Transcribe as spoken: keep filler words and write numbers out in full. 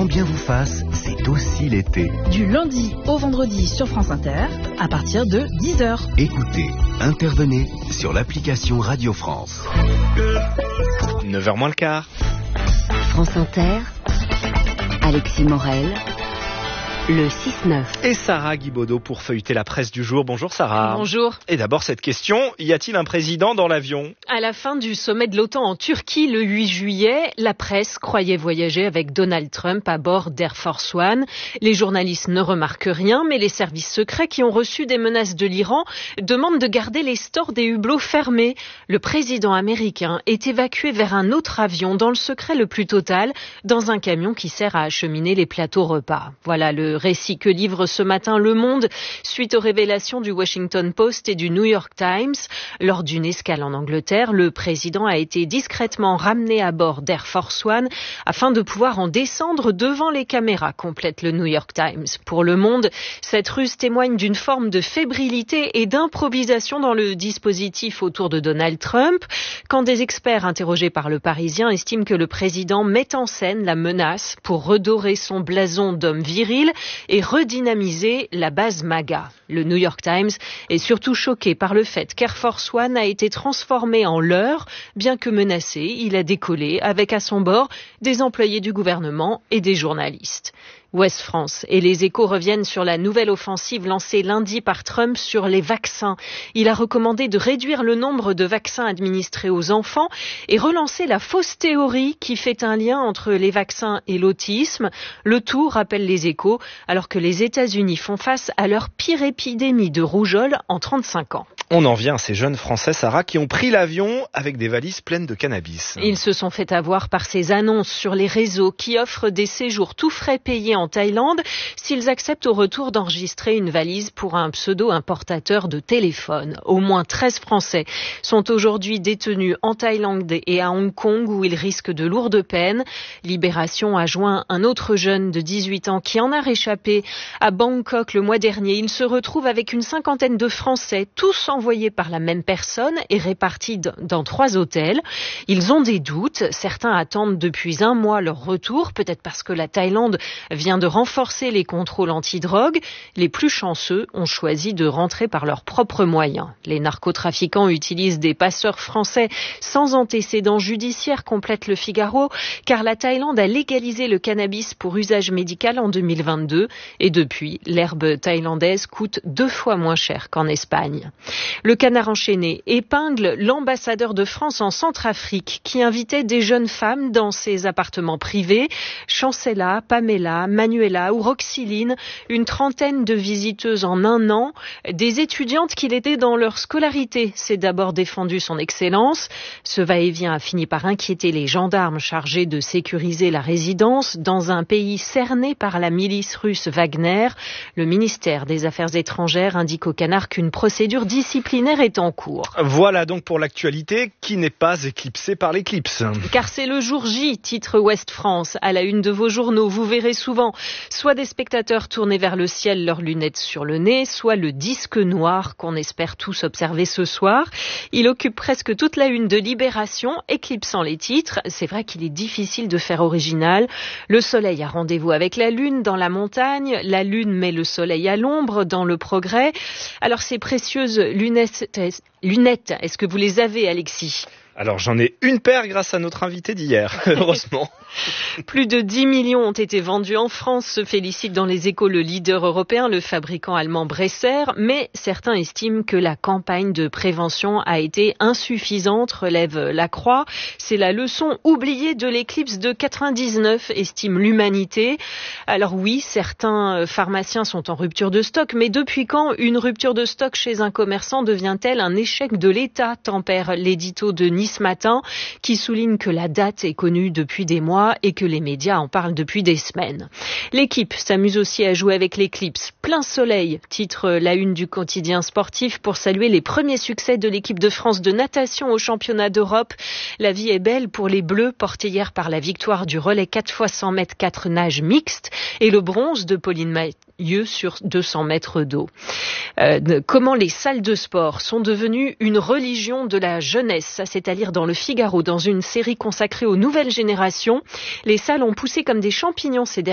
bien vous fasse, c'est aussi l'été. Du lundi au vendredi sur France Inter, à partir de dix heures. Écoutez, intervenez sur l'application Radio France. neuf heures moins le quart. France Inter, Alexis Morel, le six neuf. Et Sarah Guibaudot pour feuilleter la presse du jour. Bonjour Sarah. Bonjour. Et d'abord cette question, y a-t-il un président dans l'avion ? À la fin du sommet de l'OTAN en Turquie le huit juillet, la presse croyait voyager avec Donald Trump à bord d'Air Force One. Les journalistes ne remarquent rien, mais les services secrets qui ont reçu des menaces de l'Iran demandent de garder les stores des hublots fermés. Le président américain est évacué vers un autre avion dans le secret le plus total, dans un camion qui sert à acheminer les plateaux repas. Voilà le récit que livre ce matin Le Monde suite aux révélations du Washington Post et du New York Times. Lors d'une escale en Angleterre, le président a été discrètement ramené à bord d'Air Force One afin de pouvoir en descendre devant les caméras, complète le New York Times. Pour Le Monde, cette ruse témoigne d'une forme de fébrilité et d'improvisation dans le dispositif autour de Donald Trump. Quand des experts interrogés par Le Parisien estiment que le président met en scène la menace pour redorer son blason d'homme viril et redynamiser la base MAGA. Le New York Times est surtout choqué par le fait qu'Air Force One a été transformé en leurre. Bien que menacé, il a décollé avec à son bord des employés du gouvernement et des journalistes. Ouest France et les Échos reviennent sur la nouvelle offensive lancée lundi par Trump sur les vaccins. Il a recommandé de réduire le nombre de vaccins administrés aux enfants et relancer la fausse théorie qui fait un lien entre les vaccins et l'autisme. Le tout, rappellent les Échos, alors que les États-Unis font face à leur pire épidémie de rougeole en trente-cinq ans. On en vient à ces jeunes Français, Sarah, qui ont pris l'avion avec des valises pleines de cannabis. Ils se sont fait avoir par ces annonces sur les réseaux qui offrent des séjours tout frais payés en Thaïlande s'ils acceptent au retour d'enregistrer une valise pour un pseudo-importateur de téléphone. Au moins treize Français sont aujourd'hui détenus en Thaïlande et à Hong Kong où ils risquent de lourdes peines. Libération a joint un autre jeune de dix-huit ans qui en a réchappé à Bangkok le mois dernier. Il se retrouve avec une cinquantaine de Français, tous envoyés par la même personne et répartis dans trois hôtels. Ils ont des doutes. Certains attendent depuis un mois leur retour, peut-être parce que la Thaïlande vient de renforcer les contrôles antidrogue. Les plus chanceux ont choisi de rentrer par leurs propres moyens. Les narcotrafiquants utilisent des passeurs français sans antécédents judiciaires, complète Le Figaro, car la Thaïlande a légalisé le cannabis pour usage médical en deux mille vingt-deux et depuis, l'herbe thaïlandaise coûte deux fois moins cher qu'en Espagne. Le Canard enchaîné épingle l'ambassadeur de France en Centrafrique qui invitait des jeunes femmes dans ses appartements privés. Chancella, Pamela, Manuela ou Roxyline, une trentaine de visiteuses en un an, des étudiantes qu'il était dans leur scolarité. C'est d'abord défendu son excellence. Ce va-et-vient a fini par inquiéter les gendarmes chargés de sécuriser la résidence dans un pays cerné par la milice russe Wagner. Le ministère des Affaires étrangères indique au Canard qu'une procédure disciplinaire est en cours. Voilà donc pour l'actualité qui n'est pas éclipsée par l'éclipse. Car c'est le jour J, titre Ouest France. À la une de vos journaux, vous verrez souvent soit des spectateurs tournés vers le ciel, leurs lunettes sur le nez, soit le disque noir qu'on espère tous observer ce soir. Il occupe presque toute la une de Libération, éclipsant les titres. C'est vrai qu'il est difficile de faire original. Le soleil a rendez-vous avec la lune dans la montagne. La lune met le soleil à l'ombre dans le Progrès. Alors ces précieuses lunettes, lunettes, est-ce que vous les avez, Alexis ? Alors j'en ai une paire grâce à notre invité d'hier, heureusement. Plus de dix millions ont été vendus en France, se félicite dans les Échos le leader européen, le fabricant allemand Bresser, mais certains estiment que la campagne de prévention a été insuffisante, relève La Croix. C'est la leçon oubliée de l'éclipse de quatre-vingt-dix-neuf, estime l'Humanité. Alors oui, certains pharmaciens sont en rupture de stock, mais depuis quand une rupture de stock chez un commerçant devient-elle un échec de l'État, tempère l'édito de Nice Matin, qui souligne que la date est connue depuis des mois et que les médias en parlent depuis des semaines. L'équipe s'amuse aussi à jouer avec l'éclipse. Plein soleil, titre la une du quotidien sportif pour saluer les premiers succès de l'équipe de France de natation au championnat d'Europe. La vie est belle pour les Bleus, portés hier par la victoire du relais quatre fois cent mètres quatre nages mixte et le bronze de Pauline Mailleux sur deux cents mètres d'eau. Euh, comment les salles de sport sont devenues une religion de la jeunesse. Ça, c'est à lire dans Le Figaro, dans une série consacrée aux nouvelles générations. Les salles ont poussé comme des champignons ces dernières